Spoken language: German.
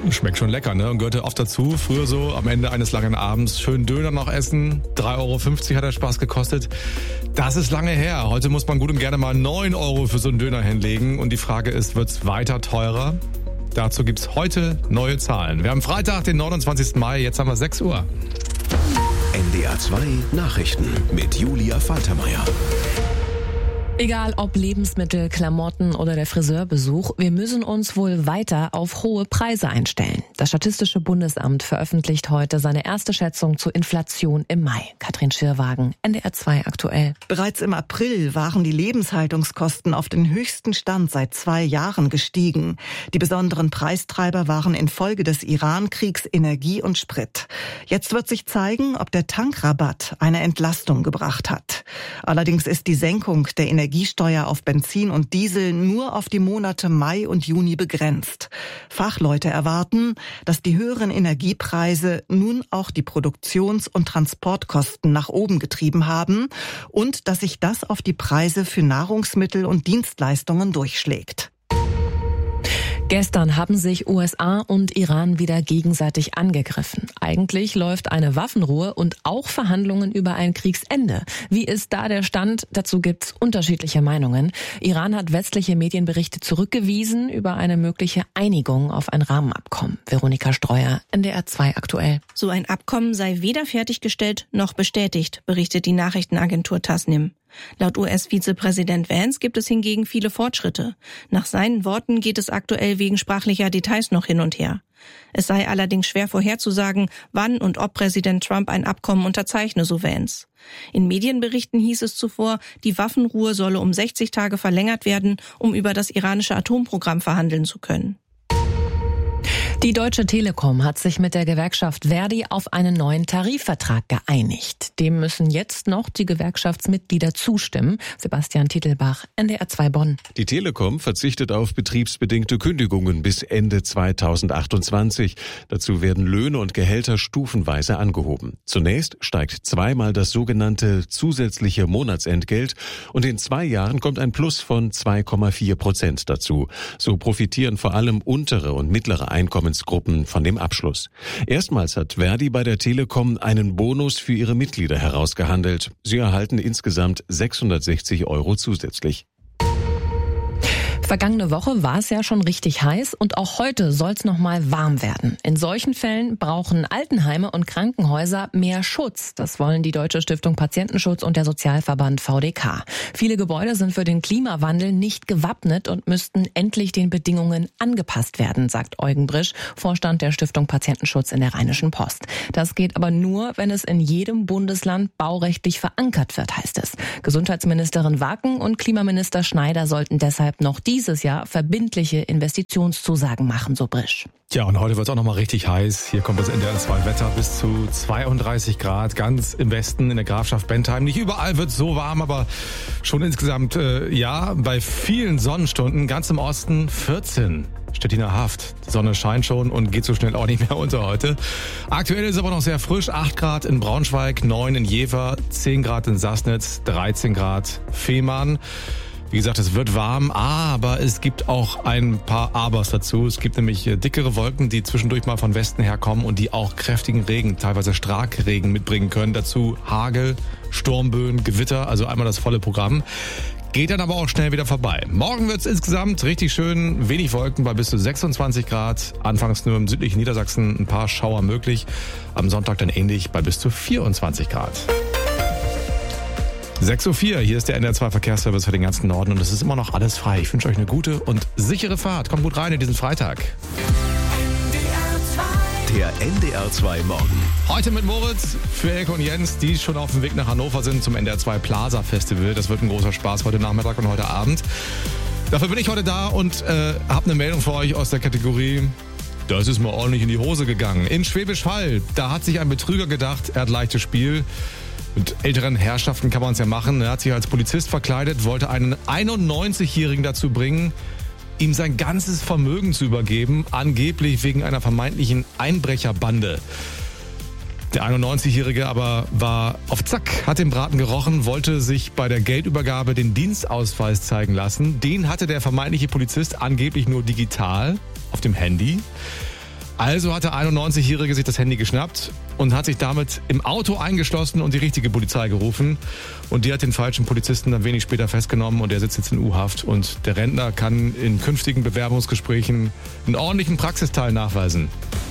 Schmeckt schon lecker, ne? Und gehörte oft dazu. Früher so am Ende eines langen Abends schön Döner noch essen. 3,50 € hat der Spaß gekostet. Das ist lange her. Heute muss man gut und gerne mal 9 € für so einen Döner hinlegen. Und die Frage ist, wird's weiter teurer? Dazu gibt's heute neue Zahlen. Wir haben Freitag, den 29. Mai. Jetzt haben wir 6 Uhr. NDR 2 Nachrichten mit Julia Faltermeier. Egal ob Lebensmittel, Klamotten oder der Friseurbesuch, wir müssen uns wohl weiter auf hohe Preise einstellen. Das Statistische Bundesamt veröffentlicht heute seine erste Schätzung zur Inflation im Mai. Katrin Schirrwagen, NDR 2 aktuell. Bereits im April waren die Lebenshaltungskosten auf den höchsten Stand seit 2 Jahren gestiegen. Die besonderen Preistreiber waren infolge des Iran-Kriegs Energie und Sprit. Jetzt wird sich zeigen, ob der Tankrabatt eine Entlastung gebracht hat. Allerdings ist die Senkung der Energiesteuer auf Benzin und Diesel nur auf die Monate Mai und Juni begrenzt. Fachleute erwarten, dass die höheren Energiepreise nun auch die Produktions- und Transportkosten nach oben getrieben haben und dass sich das auf die Preise für Nahrungsmittel und Dienstleistungen durchschlägt. Gestern haben sich USA und Iran wieder gegenseitig angegriffen. Eigentlich läuft eine Waffenruhe und auch Verhandlungen über ein Kriegsende. Wie ist da der Stand? Dazu gibt's unterschiedliche Meinungen. Iran hat westliche Medienberichte zurückgewiesen über eine mögliche Einigung auf ein Rahmenabkommen. Veronika Streuer, NDR 2 aktuell. So ein Abkommen sei weder fertiggestellt noch bestätigt, berichtet die Nachrichtenagentur Tasnim. Laut US-Vizepräsident Vance gibt es hingegen viele Fortschritte. Nach seinen Worten geht es aktuell wegen sprachlicher Details noch hin und her. Es sei allerdings schwer vorherzusagen, wann und ob Präsident Trump ein Abkommen unterzeichne, so Vance. In Medienberichten hieß es zuvor, die Waffenruhe solle um 60 Tage verlängert werden, um über das iranische Atomprogramm verhandeln zu können. Die Deutsche Telekom hat sich mit der Gewerkschaft Verdi auf einen neuen Tarifvertrag geeinigt. Dem müssen jetzt noch die Gewerkschaftsmitglieder zustimmen. Sebastian Titelbach, NDR 2 Bonn. Die Telekom verzichtet auf betriebsbedingte Kündigungen bis Ende 2028. Dazu werden Löhne und Gehälter stufenweise angehoben. Zunächst steigt zweimal das sogenannte zusätzliche Monatsentgelt und in 2 Jahren kommt ein Plus von 2,4% dazu. So profitieren vor allem untere und mittlere Einkommensgruppen von dem Abschluss. Erstmals hat Verdi bei der Telekom einen Bonus für ihre Mitglieder herausgehandelt. Sie erhalten insgesamt 660 € zusätzlich. Vergangene Woche war es ja schon richtig heiß und auch heute soll es noch mal warm werden. In solchen Fällen brauchen Altenheime und Krankenhäuser mehr Schutz. Das wollen die Deutsche Stiftung Patientenschutz und der Sozialverband VDK. Viele Gebäude sind für den Klimawandel nicht gewappnet und müssten endlich den Bedingungen angepasst werden, sagt Eugen Brisch, Vorstand der Stiftung Patientenschutz in der Rheinischen Post. Das geht aber nur, wenn es in jedem Bundesland baurechtlich verankert wird, heißt es. Gesundheitsministerin Wacken und Klimaminister Schneider sollten deshalb noch dieses Jahr verbindliche Investitionszusagen machen, so Brisch. Tja, und heute wird es auch noch mal richtig heiß. Hier kommt das NDR 2 Wetter bis zu 32 Grad, ganz im Westen in der Grafschaft Bentheim. Nicht überall wird es so warm, aber schon insgesamt, bei vielen Sonnenstunden, ganz im Osten 14. Stettiner Haft. Die Sonne scheint schon und geht so schnell auch nicht mehr unter heute. Aktuell ist es aber noch sehr frisch. 8 Grad in Braunschweig, 9 in Jever, 10 Grad in Sassnitz, 13 Grad Fehmarn. Wie gesagt, es wird warm, aber es gibt auch ein paar Abers dazu. Es gibt nämlich dickere Wolken, die zwischendurch mal von Westen herkommen und die auch kräftigen Regen, teilweise Starkregen mitbringen können. Dazu Hagel, Sturmböen, Gewitter, also einmal das volle Programm. Geht dann aber auch schnell wieder vorbei. Morgen wird es insgesamt richtig schön, wenig Wolken bei bis zu 26 Grad. Anfangs nur im südlichen Niedersachsen ein paar Schauer möglich. Am Sonntag dann ähnlich bei bis zu 24 Grad. 6:04 Uhr, hier ist der NDR 2 Verkehrsservice für den ganzen Norden und es ist immer noch alles frei. Ich wünsche euch eine gute und sichere Fahrt. Kommt gut rein in diesen Freitag. Der NDR 2 Morgen. Heute mit Moritz für Elke und Jens, die schon auf dem Weg nach Hannover sind zum NDR 2 Plaza Festival. Das wird ein großer Spaß heute Nachmittag und heute Abend. Dafür bin ich heute da und habe eine Meldung für euch aus der Kategorie: Das ist mal ordentlich in die Hose gegangen. In Schwäbisch Hall, da hat sich ein Betrüger gedacht, er hat leichtes Spiel. Mit älteren Herrschaften kann man es ja machen. Er hat sich als Polizist verkleidet, wollte einen 91-Jährigen dazu bringen, ihm sein ganzes Vermögen zu übergeben, angeblich wegen einer vermeintlichen Einbrecherbande. Der 91-Jährige aber war auf Zack, hat den Braten gerochen, wollte sich bei der Geldübergabe den Dienstausweis zeigen lassen. Den hatte der vermeintliche Polizist angeblich nur digital auf dem Handy. Also hat der 91-Jährige sich das Handy geschnappt und hat sich damit im Auto eingeschlossen und die richtige Polizei gerufen. Und die hat den falschen Polizisten dann wenig später festgenommen und der sitzt jetzt in U-Haft. Und der Rentner kann in künftigen Bewerbungsgesprächen einen ordentlichen Praxisteil nachweisen.